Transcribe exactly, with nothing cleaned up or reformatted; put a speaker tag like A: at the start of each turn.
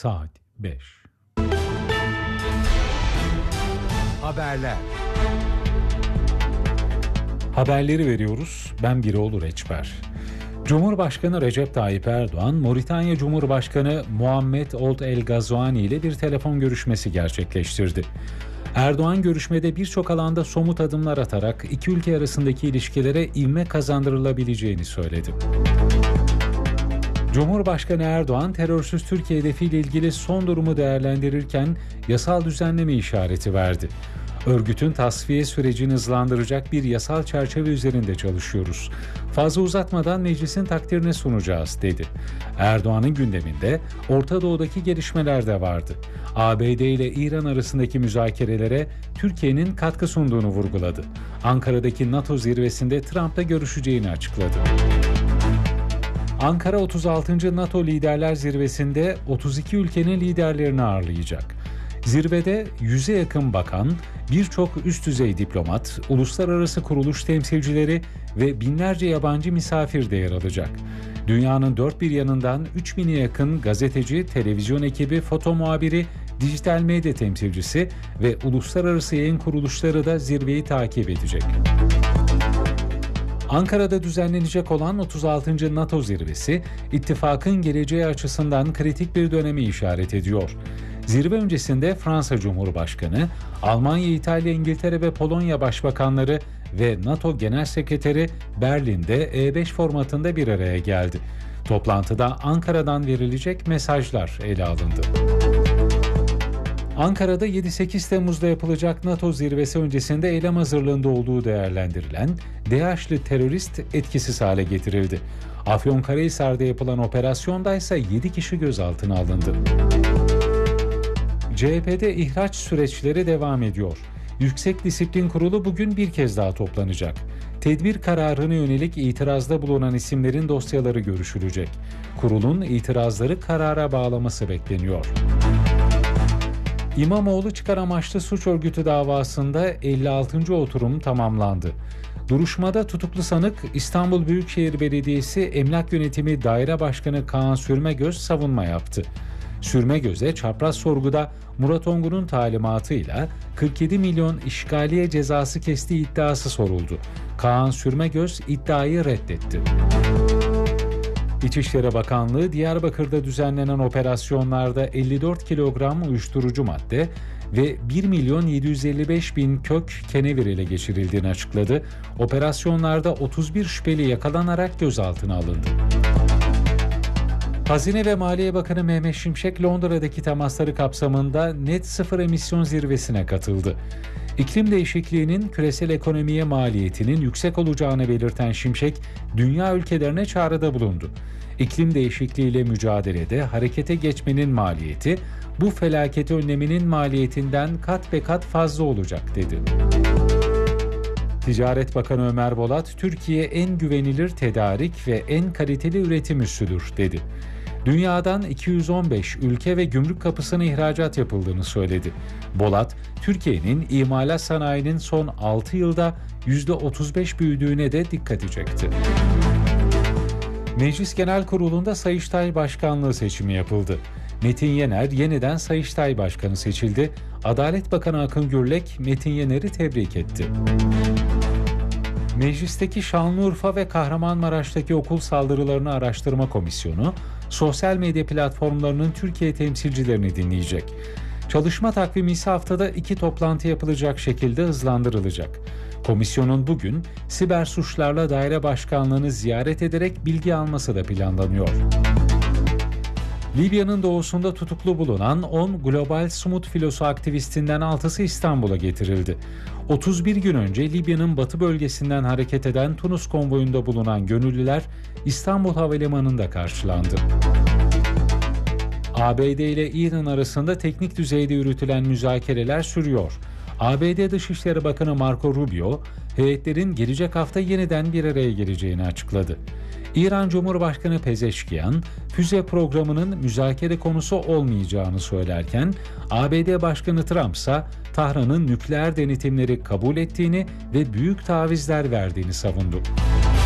A: Saat beş. Haberler. Haberleri veriyoruz. Ben Birol Reçber. Cumhurbaşkanı Recep Tayyip Erdoğan, Moritanya Cumhurbaşkanı Muhammed Ould El Ghazouani ile bir telefon görüşmesi gerçekleştirdi. Erdoğan görüşmede birçok alanda somut adımlar atarak iki ülke arasındaki ilişkilere ivme kazandırılabileceğini söyledi. Cumhurbaşkanı Erdoğan, terörsüz Türkiye hedefiyle ilgili son durumu değerlendirirken yasal düzenleme işareti verdi. Örgütün tasfiye sürecini hızlandıracak bir yasal çerçeve üzerinde çalışıyoruz. Fazla uzatmadan meclisin takdirine sunacağız, dedi. Erdoğan'ın gündeminde Orta Doğu'daki gelişmeler de vardı. A B D ile İran arasındaki müzakerelere Türkiye'nin katkı sunduğunu vurguladı. Ankara'daki NATO zirvesinde Trump'la görüşeceğini açıkladı. Ankara otuz altıncı NATO Liderler Zirvesi'nde otuz iki ülkenin liderlerini ağırlayacak. Zirvede yüze yakın bakan, birçok üst düzey diplomat, uluslararası kuruluş temsilcileri ve binlerce yabancı misafir de yer alacak. Dünyanın dört bir yanından üç bine yakın gazeteci, televizyon ekibi, foto muhabiri, dijital medya temsilcisi ve uluslararası yayın kuruluşları da zirveyi takip edecek. Ankara'da düzenlenecek olan otuz altıncı NATO zirvesi, ittifakın geleceği açısından kritik bir dönemi işaret ediyor. Zirve öncesinde Fransa Cumhurbaşkanı, Almanya, İtalya, İngiltere ve Polonya Başbakanları ve NATO Genel Sekreteri Berlin'de E beş formatında bir araya geldi. Toplantıda Ankara'dan verilecek mesajlar ele alındı. Ankara'da yedi sekiz Temmuz'da yapılacak NATO zirvesi öncesinde eylem hazırlığında olduğu değerlendirilen DAEŞ'li terörist etkisiz hale getirildi. Afyonkarahisar'da yapılan operasyonda ise yedi kişi gözaltına alındı. C H P'de ihraç süreçleri devam ediyor. Yüksek Disiplin Kurulu bugün bir kez daha toplanacak. Tedbir kararına yönelik itirazda bulunan isimlerin dosyaları görüşülecek. Kurulun itirazları karara bağlaması bekleniyor. İmamoğlu çıkar amaçlı suç örgütü davasında elli altıncı oturum tamamlandı. Duruşmada tutuklu sanık İstanbul Büyükşehir Belediyesi Emlak Yönetimi Daire Başkanı Kaan Sürmegöz savunma yaptı. Sürmegöz'e çapraz sorguda Murat Ongun'un talimatıyla kırk yedi milyon işgaliye cezası kestiği iddiası soruldu. Kaan Sürmegöz iddiayı reddetti. İçişleri Bakanlığı, Diyarbakır'da düzenlenen operasyonlarda elli dört kilogram uyuşturucu madde ve bir milyon yedi yüz elli beş bin kök kenevir ele geçirildiğini açıkladı. Operasyonlarda otuz bir şüpheli yakalanarak gözaltına alındı. Hazine ve Maliye Bakanı Mehmet Şimşek, Londra'daki temasları kapsamında net sıfır emisyon zirvesine katıldı. İklim değişikliğinin küresel ekonomiye maliyetinin yüksek olacağını belirten Şimşek, dünya ülkelerine çağrıda bulundu. İklim değişikliğiyle mücadelede harekete geçmenin maliyeti, bu felaket önleminin maliyetinden kat be kat fazla olacak, dedi. Ticaret Bakanı Ömer Bolat, Türkiye en güvenilir tedarik ve en kaliteli üretim üssüdür, dedi. Dünyadan iki yüz on beş ülke ve gümrük kapısına ihracat yapıldığını söyledi. Bolat, Türkiye'nin imalat sanayinin son altı yılda yüzde otuz beş büyüdüğüne de dikkat çekti. Meclis Genel Kurulu'nda Sayıştay Başkanlığı seçimi yapıldı. Metin Yener yeniden Sayıştay Başkanı seçildi. Adalet Bakanı Akın Gürlek, Metin Yener'i tebrik etti. Meclisteki Şanlıurfa ve Kahramanmaraş'taki okul saldırılarını araştırma komisyonu, sosyal medya platformlarının Türkiye temsilcilerini dinleyecek. Çalışma takvimi ise haftada iki toplantı yapılacak şekilde hızlandırılacak. Komisyonun bugün siber suçlarla daire başkanlığını ziyaret ederek bilgi alması da planlanıyor. Libya'nın doğusunda tutuklu bulunan on Global Smut filosu aktivistinden altısı İstanbul'a getirildi. otuz bir gün önce Libya'nın batı bölgesinden hareket eden Tunus konvoyunda bulunan gönüllüler İstanbul Havalimanı'nda karşılandı. A B D ile İran arasında teknik düzeyde yürütülen müzakereler sürüyor. A B D Dışişleri Bakanı Marco Rubio, heyetlerin gelecek hafta yeniden bir araya geleceğini açıkladı. İran Cumhurbaşkanı Pezeşkiyan, füze programının müzakere konusu olmayacağını söylerken, A B D Başkanı Trump ise Tahran'ın nükleer denetimleri kabul ettiğini ve büyük tavizler verdiğini savundu.